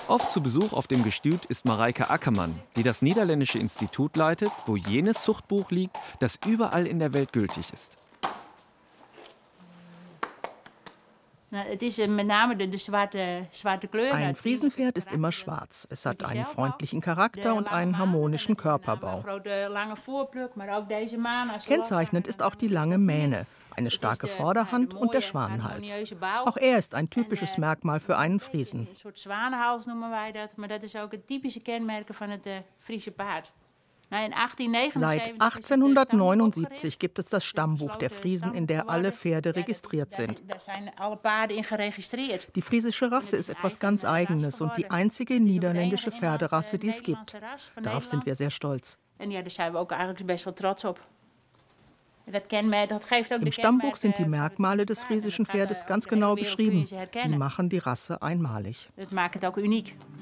Oft zu Besuch auf dem Gestüt ist Mareike Ackermann, die das niederländische Institut leitet, wo jenes Zuchtbuch liegt, das überall in der Welt gültig ist. Het is met name de zwarte kleur. Ein Friesenpferd ist immer schwarz. Es hat einen freundlichen Charakter und einen harmonischen Körperbau. Kennzeichnend ist auch die lange Mähne, eine starke Vorderhand und der Schwanenhals. Auch er ist ein typisches Merkmal für einen Friesen. Een soort zwanenhals noemen wij dat, maar dat is ook het typische kenmerk van het Friese paard. Seit 1879 gibt es das Stammbuch der Friesen, in der alle Pferde registriert sind. Die friesische Rasse ist etwas ganz Eigenes und die einzige niederländische Pferderasse, die es gibt. Darauf sind wir sehr stolz. Im Stammbuch sind die Merkmale des friesischen Pferdes ganz genau beschrieben. Die machen die Rasse einmalig. Das macht het ook uniek.